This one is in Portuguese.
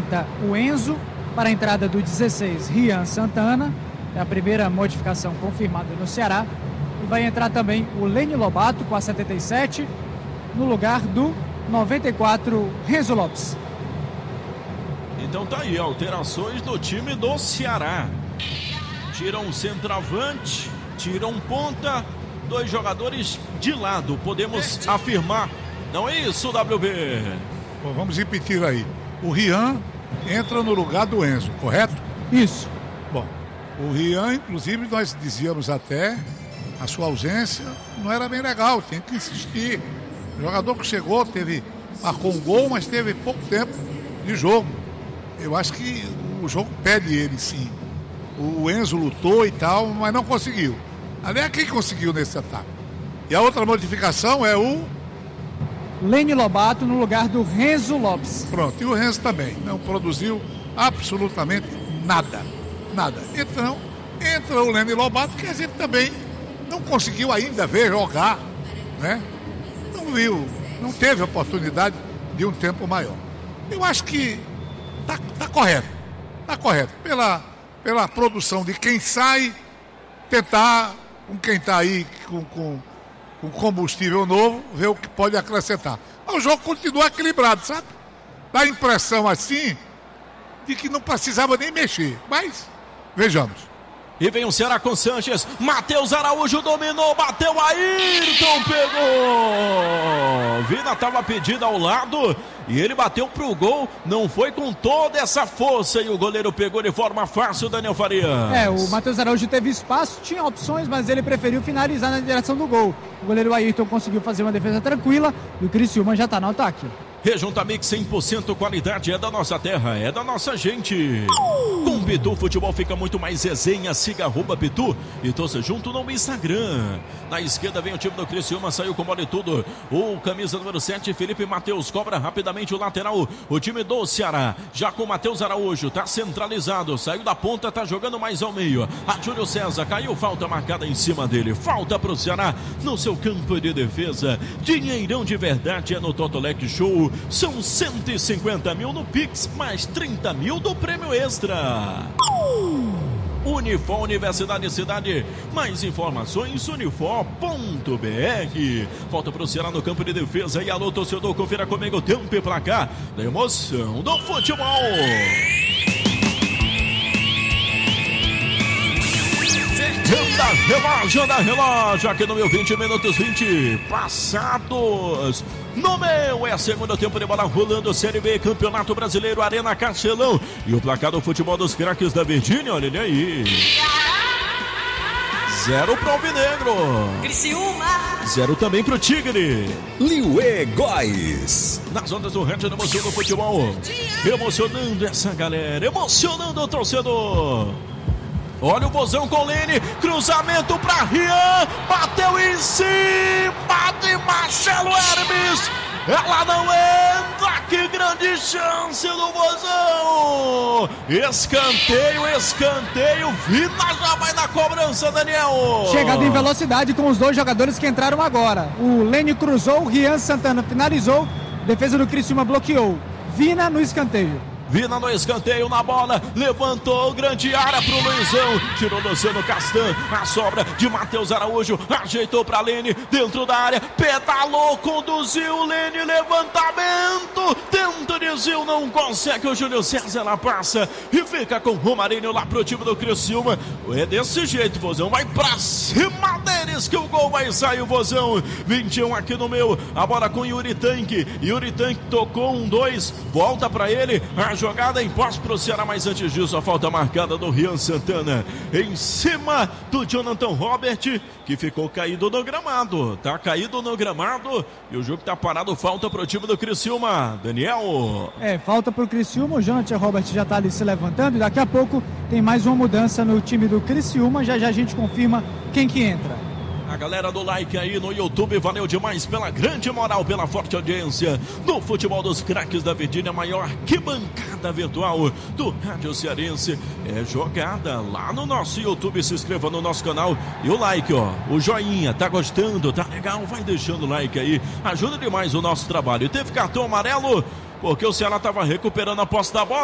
30 o Enzo, para a entrada do 16 Rian Santana, é a primeira modificação confirmada no Ceará, e vai entrar também o Leni Lobato com a 77, no lugar do 94 Renzo Lopes. Então tá aí, alterações no time do Ceará. Tiram um centroavante, tiram um ponta, 2 jogadores de lado, podemos afirmar. Não é isso, WB? Bom, vamos repetir aí. O Rian entra no lugar do Enzo, correto? Isso. Bom, o Rian, inclusive, nós dizíamos até, a sua ausência não era bem legal, tem que insistir. O jogador que chegou, marcou um gol, mas teve pouco tempo de jogo. Eu acho que o jogo pede ele, sim. O Enzo lutou e tal, mas não conseguiu. Aliás, quem conseguiu nesse ataque? E a outra modificação é o Leni Lobato no lugar do Renzo Lopes. Pronto, e o Renzo também não produziu absolutamente nada. Então, entra o Leni Lobato, que a gente também não conseguiu ainda ver jogar, né? Não viu, não teve oportunidade de um tempo maior. Eu acho que tá correto. Pela produção de quem sai, tentar, com quem está aí com combustível novo, ver o que pode acrescentar. Mas o jogo continua equilibrado, sabe? Dá a impressão assim de que não precisava nem mexer. Mas, vejamos. E vem o Ceará com Sanches, Matheus Araújo dominou, bateu, Ayrton pegou! Vina estava pedida ao lado e ele bateu pro gol, não foi com toda essa força e o goleiro pegou de forma fácil, Daniel Farias. O Matheus Araújo teve espaço, tinha opções, mas ele preferiu finalizar na direção do gol. O goleiro Ayrton conseguiu fazer uma defesa tranquila e o Criciúma já está no ataque. Rejunta Mix 100% qualidade, é da nossa terra, é da nossa gente. Com Pitu, futebol fica muito mais resenha. Siga @Pitu e torça junto no Instagram. Na esquerda vem o time do Criciúma, saiu com bola e tudo. O camisa número 7, Felipe Matheus, cobra rapidamente o lateral. O time do Ceará, já com Matheus Araújo, tá centralizado. Saiu da ponta, tá jogando mais ao meio. A Júlio César caiu, falta marcada em cima dele. Falta pro Ceará no seu campo de defesa. Dinheirão de verdade é no Totolec Show. São 150 mil no Pix, mais 30 mil do prêmio extra. Unifor, Universidade Cidade. Mais informações, unifor.br. Volta pro Ceará no campo de defesa. E alô, torcedor, confira comigo o tempo e placar da emoção do futebol. Anda relógio, aqui no meu 20 minutos 20 passados. No meu é segundo tempo de bola rolando, Série B, Campeonato Brasileiro, Arena Castelão. E o placar do futebol dos craques da Virgínia, olha ele aí. 0 pro Alvinegro. Criciúma. 0 também pro Tigre. Liuê Góes. Nas ondas do rádio, emoção do futebol. Emocionando essa galera, emocionando o torcedor. Olha o Vozão com o Lene, cruzamento para Rian, bateu em cima de Marcelo Hermes, ela não entra, que grande chance do Vozão, escanteio, Vina já vai na cobrança, Daniel. Chegada em velocidade com os 2 jogadores que entraram agora, o Lene cruzou, o Rian Santana finalizou, defesa do Criciúma bloqueou, Vina no escanteio. Vina no escanteio, na bola, levantou grande área pro Luizão, tirou Luciano Castan, a sobra de Matheus Araújo, ajeitou pra Lene, dentro da área, pedalou, conduziu, Lene, levantamento, tenta desvio, não consegue, o Júlio César lá passa e fica com o Romarinho lá pro time do Criciúma. É desse jeito, Vozão, vai pra cima deles que o gol vai sair, o Vozão. 21 aqui no meu, a bola com Yuri Tanque tocou 1-2, volta pra ele, a jogada em posse pro Ceará, mas antes disso a falta marcada do Rian Santana em cima do Jonathan Robert, que ficou caído no gramado, tá caído no gramado e o jogo tá parado, falta pro time do Criciúma, Daniel. Falta pro Criciúma, o Jonathan Robert já tá ali se levantando e daqui a pouco tem mais uma mudança no time do Criciúma, já a gente confirma quem que entra. A galera do like aí no YouTube, valeu demais pela grande moral, pela forte audiência do futebol dos craques da Virgínia, maior arquibancada virtual do Rádio Cearense. É jogada lá no nosso YouTube, se inscreva no nosso canal e o like, ó, o joinha, tá gostando, tá legal, vai deixando o like aí, ajuda demais o nosso trabalho. E teve cartão amarelo porque o Ceará tava recuperando a posse da bola.